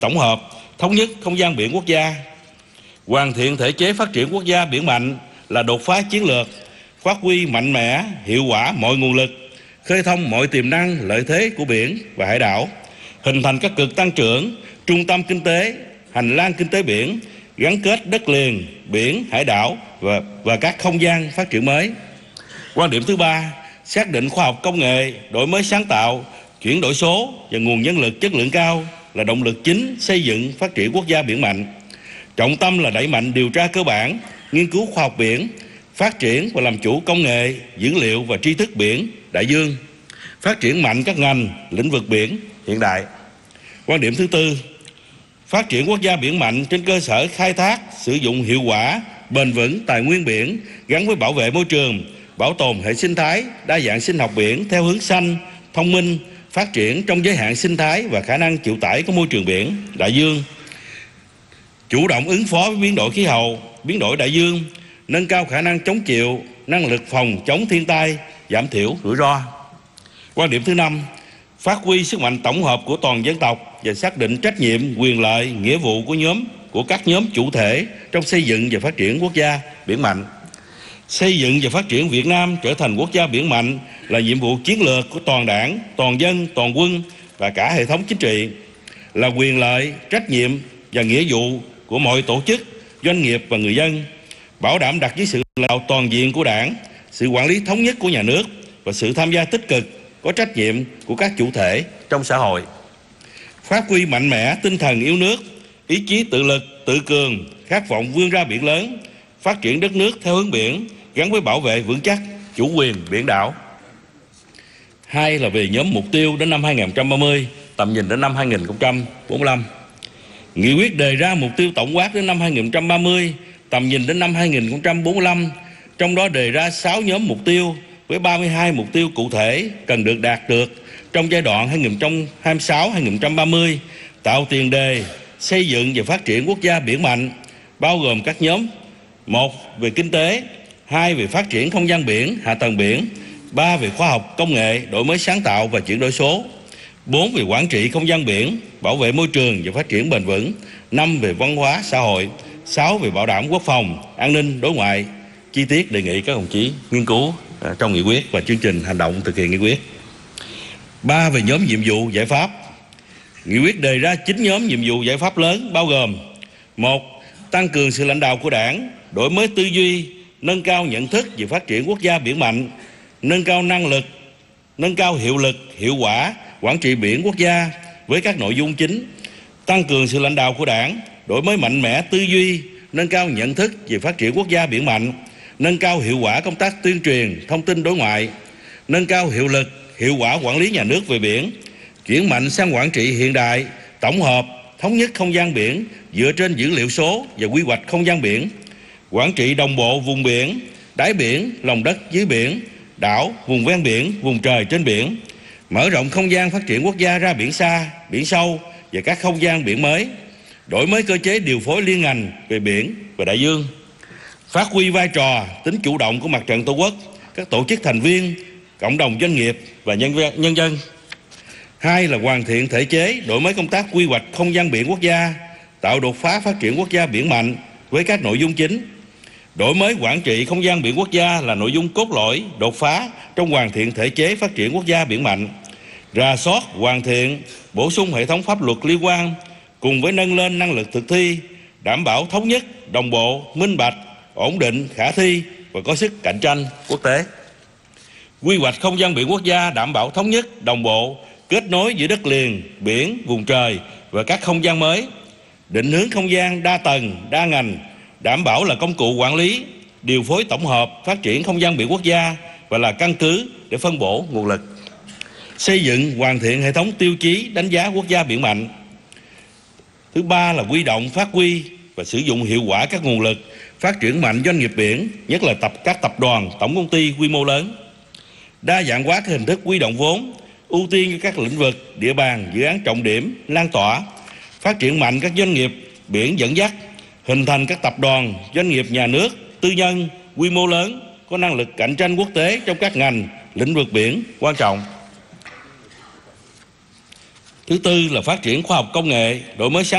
tổng hợp, thống nhất không gian biển quốc gia. Hoàn thiện thể chế phát triển quốc gia biển mạnh là đột phá chiến lược, phát huy mạnh mẽ, hiệu quả mọi nguồn lực, khơi thông mọi tiềm năng, lợi thế của biển và hải đảo, hình thành các cực tăng trưởng, trung tâm kinh tế, hành lang kinh tế biển, gắn kết đất liền, biển, hải đảo và các không gian phát triển mới. Quan điểm thứ ba, xác định khoa học công nghệ, đổi mới sáng tạo, chuyển đổi số và nguồn nhân lực chất lượng cao là động lực chính xây dựng phát triển quốc gia biển mạnh. Trọng tâm là đẩy mạnh điều tra cơ bản, nghiên cứu khoa học biển, phát triển và làm chủ công nghệ, dữ liệu và tri thức biển, đại dương, phát triển mạnh các ngành, lĩnh vực biển hiện đại. Quan điểm thứ tư, phát triển quốc gia biển mạnh trên cơ sở khai thác, sử dụng hiệu quả, bền vững tài nguyên biển gắn với bảo vệ môi trường, bảo tồn hệ sinh thái, đa dạng sinh học biển theo hướng xanh, thông minh, phát triển trong giới hạn sinh thái và khả năng chịu tải của môi trường biển, đại dương. Chủ động ứng phó với biến đổi khí hậu, biến đổi đại dương, nâng cao khả năng chống chịu, năng lực phòng chống thiên tai, giảm thiểu rủi ro. Quan điểm thứ năm, phát huy sức mạnh tổng hợp của toàn dân tộc và xác định trách nhiệm, quyền lợi, nghĩa vụ của các nhóm chủ thể trong xây dựng và phát triển quốc gia biển mạnh. Xây dựng và phát triển Việt Nam trở thành quốc gia biển mạnh là nhiệm vụ chiến lược của toàn đảng, toàn dân, toàn quân và cả hệ thống chính trị, là quyền lợi, trách nhiệm và nghĩa vụ của mọi tổ chức, doanh nghiệp và người dân, bảo đảm đặt dưới sự lãnh đạo toàn diện của Đảng, sự quản lý thống nhất của nhà nước và sự tham gia tích cực, có trách nhiệm của các chủ thể trong xã hội. Phát huy mạnh mẽ tinh thần yêu nước, ý chí tự lực, tự cường, khát vọng vươn ra biển lớn, phát triển đất nước theo hướng biển gắn với bảo vệ vững chắc chủ quyền biển đảo. Hai là về nhóm mục tiêu đến năm 2030, tầm nhìn đến năm 2045. Nghị quyết đề ra mục tiêu tổng quát đến năm 2030, tầm nhìn đến năm 2045, trong đó đề ra 6 nhóm mục tiêu với 32 mục tiêu cụ thể cần được đạt được trong giai đoạn 2026-2030, tạo tiền đề xây dựng và phát triển quốc gia biển mạnh, bao gồm các nhóm: 1. Về kinh tế, 2. Về phát triển không gian biển, hạ tầng biển, 3. Về khoa học, công nghệ, đổi mới sáng tạo và chuyển đổi số, 4. Về quản trị không gian biển, bảo vệ môi trường và phát triển bền vững, 5. Về văn hóa, xã hội, 6. Về bảo đảm quốc phòng, an ninh, đối ngoại. Chi tiết đề nghị các đồng chí nghiên cứu trong nghị quyết và chương trình hành động thực hiện nghị quyết. 3. Về nhóm nhiệm vụ giải pháp. Nghị quyết đề ra 9 nhóm nhiệm vụ giải pháp lớn bao gồm: 1. Tăng cường sự lãnh đạo của Đảng, đổi mới tư duy, nâng cao nhận thức về phát triển quốc gia biển mạnh, nâng cao năng lực, nâng cao hiệu lực, hiệu quả quản trị biển quốc gia với các nội dung chính: tăng cường sự lãnh đạo của Đảng, đổi mới mạnh mẽ tư duy, nâng cao nhận thức về phát triển quốc gia biển mạnh, nâng cao hiệu quả công tác tuyên truyền, thông tin đối ngoại, nâng cao hiệu lực, hiệu quả quản lý nhà nước về biển, chuyển mạnh sang quản trị hiện đại, tổng hợp, thống nhất không gian biển dựa trên dữ liệu số và quy hoạch không gian biển, quản trị đồng bộ vùng biển, đáy biển, lòng đất dưới biển, đảo, vùng ven biển, vùng trời trên biển, mở rộng không gian phát triển quốc gia ra biển xa, biển sâu và các không gian biển mới, đổi mới cơ chế điều phối liên ngành về biển và đại dương, phát huy vai trò, tính chủ động của Mặt trận Tổ quốc, các tổ chức thành viên, cộng đồng doanh nghiệp và nhân dân. 2 là hoàn thiện thể chế, đổi mới công tác quy hoạch không gian biển quốc gia, tạo đột phá phát triển quốc gia biển mạnh với các nội dung chính. Đổi mới quản trị không gian biển quốc gia là nội dung cốt lõi, đột phá trong hoàn thiện thể chế phát triển quốc gia biển mạnh. Rà soát, hoàn thiện, bổ sung hệ thống pháp luật liên quan cùng với nâng lên năng lực thực thi, đảm bảo thống nhất, đồng bộ, minh bạch, ổn định, khả thi và có sức cạnh tranh quốc tế. Quy hoạch không gian biển quốc gia đảm bảo thống nhất, đồng bộ, kết nối giữa đất liền, biển, vùng trời và các không gian mới. Định hướng không gian đa tầng, đa ngành, đảm bảo là công cụ quản lý, điều phối tổng hợp phát triển không gian biển quốc gia và là căn cứ để phân bổ nguồn lực. Xây dựng hoàn thiện hệ thống tiêu chí đánh giá quốc gia biển mạnh. Thứ ba là huy động, phát huy và sử dụng hiệu quả các nguồn lực, phát triển mạnh doanh nghiệp biển, nhất là các tập đoàn, tổng công ty quy mô lớn. Đa dạng hóa các hình thức huy động vốn, ưu tiên cho các lĩnh vực, địa bàn, dự án trọng điểm, lan tỏa, phát triển mạnh các doanh nghiệp biển dẫn dắt, hình thành các tập đoàn, doanh nghiệp nhà nước, tư nhân, quy mô lớn, có năng lực cạnh tranh quốc tế trong các ngành, lĩnh vực biển quan trọng. Thứ tư là phát triển khoa học công nghệ, đổi mới sáng